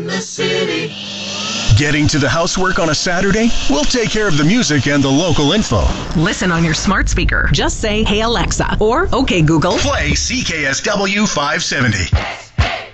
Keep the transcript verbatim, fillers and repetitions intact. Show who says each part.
Speaker 1: in the city.
Speaker 2: Getting to the housework on a Saturday? We'll take care of the music and the local info.
Speaker 3: Listen on your smart speaker. Just say, "Hey Alexa," or "Okay Google."
Speaker 2: Play C K S W five seventy.